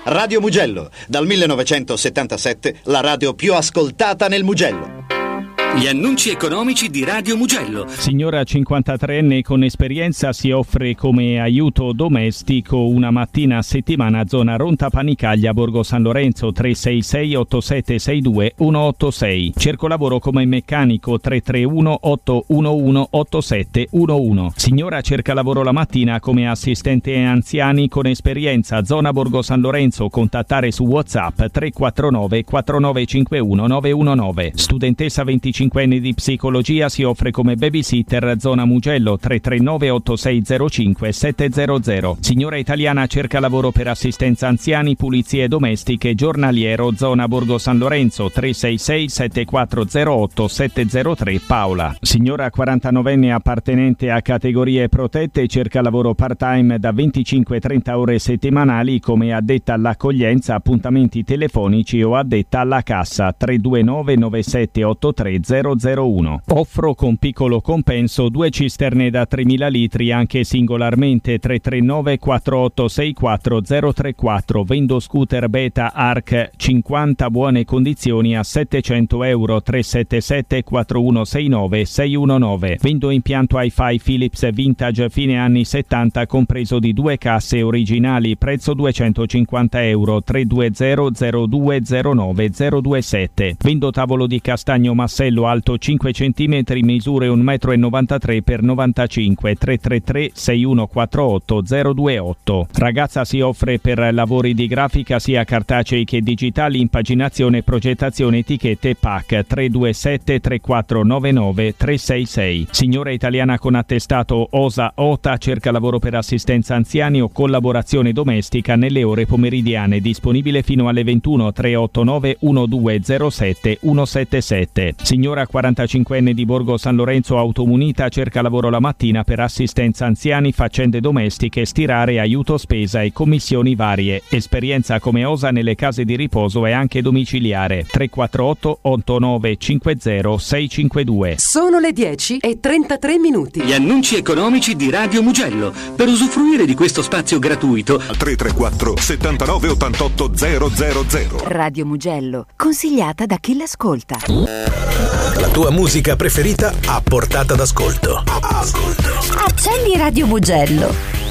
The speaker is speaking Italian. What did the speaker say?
Radio Mugello, dal 1977 la radio più ascoltata nel Mugello. Gli annunci economici di Radio Mugello. Signora 53enne con esperienza si offre come aiuto domestico una mattina a settimana, zona Ronta Panicaglia, Borgo San Lorenzo, 366 8762 186. Cerco lavoro come meccanico, 331 811 8711. Signora cerca lavoro la mattina come assistente anziani con esperienza, zona Borgo San Lorenzo. Contattare su WhatsApp 349 4951 919. Studentessa 25enne di psicologia si offre come babysitter, zona Mugello, 339 8605 700. Signora italiana cerca lavoro per assistenza anziani, pulizie domestiche, giornaliero, zona Borgo San Lorenzo, 366 7408 703 Paola. Signora 49enne appartenente a categorie protette cerca lavoro part-time da 25-30 ore settimanali come addetta all'accoglienza, appuntamenti telefonici o addetta alla cassa, 329 9783 001. Offro con piccolo compenso 2 cisterne da 3.000 litri anche singolarmente, 339 4864 034. Vendo scooter Beta Arc 50 buone condizioni a 700 euro, 377 4169 619. Vendo impianto hi-fi Philips vintage fine anni 70 compreso di 2 casse originali, prezzo 250 euro, 320 0209 027. Vendo tavolo di castagno massello alto 5 cm, misure 1,93 m per 95, 333 6148 028. Ragazza si offre per lavori di grafica sia cartacei che digitali, impaginazione, progettazione, etichette, PAC, 327 3499 366. Signora italiana con attestato OSA OTA cerca lavoro per assistenza anziani o collaborazione domestica nelle ore pomeridiane, disponibile fino alle 21, 389 1207 177. Signora 45enne di Borgo San Lorenzo automunita cerca lavoro la mattina per assistenza anziani, faccende domestiche, stirare, aiuto spesa e commissioni varie. Esperienza come OSA nelle case di riposo e anche domiciliare. 348 89 50 652. Sono le 10:33. Gli annunci economici di Radio Mugello. Per usufruire di questo spazio gratuito al 334 79 88 000. Radio Mugello, consigliata da chi l'ascolta. La tua musica preferita a portata d'ascolto. Accendi Radio Mugello.